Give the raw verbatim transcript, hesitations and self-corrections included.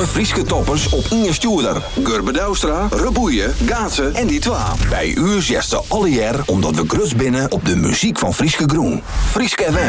alle Frieske toppers op Inge Stoerder. Gurbe Douwstra, Reboeien, Gaatsen en die twa. Bij u zegt ze alle jaar omdat we grus binnen op de muziek van Frieske Groen. Frieske F M.